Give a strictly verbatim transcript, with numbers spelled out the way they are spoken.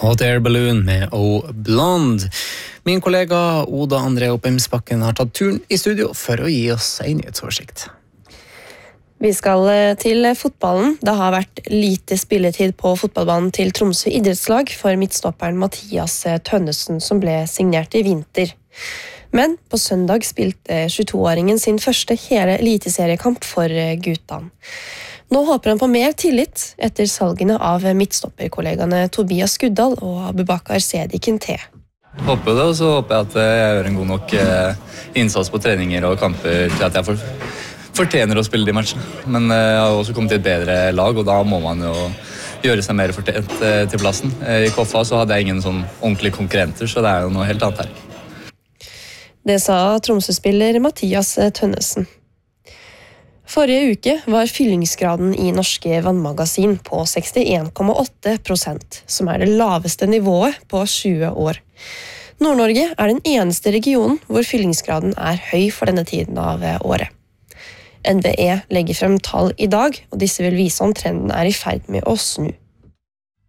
Hot Air Balloon med O Blonde. Min kollega Oda André Oppheimsbakken har tatt turen i studio for å gi oss en nyhetsoversikt. Vi skal til fotballen. Det har vært lite spilletid på fotballbanen til Tromsø idrettslag for midtstopperen Mathias Tønnesen som ble signert i vinter. Men på søndag spilte tjueto-åringen sin første hele eliteseriekamp for guttene. Nå håper han på mer tillit etter salgene av midtstopperkollegene Tobias Guddal og Abubakar Sedi Kinte. Håper det, og så håper jeg at jeg gjør en god nok innsats på treninger og kamper til at jeg får fortjener å spille de matchene. Men jeg har også kommet til et bedre lag, og da må man jo gjøre seg mer fortjent til plassen. I Koffa så hadde jeg ingen sånn ordentlige konkurrenter, så det er jo noe helt annet her. Det sa Tromsø-spiller Mathias Tønnesen. Forrige uke var fyllingsgraden i norske vannmagasin på sekstien komma åtte prosent, som er det laveste nivået på tjue år. Nord-Norge er den eneste regionen hvor fyllingsgraden er høy for denne tiden av året. N V E legger frem tall i dag, og disse vil vise om trenden er i ferd med å snu.